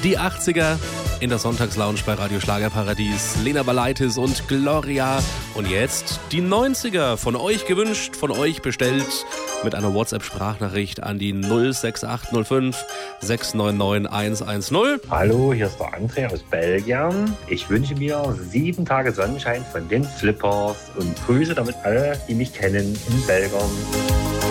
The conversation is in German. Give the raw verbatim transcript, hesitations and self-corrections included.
Die achtziger in der Sonntagslounge bei Radio Schlagerparadies. Lena Balaitis und Gloria. Und jetzt die neunziger. Von euch gewünscht, von euch bestellt. Mit einer WhatsApp-Sprachnachricht an die null sechs acht null fünf sechs neun neun eins eins null. Hallo, hier ist der André aus Belgien. Ich wünsche mir sieben Tage Sonnenschein von den Flippers und grüße damit alle, die mich kennen in Belgien.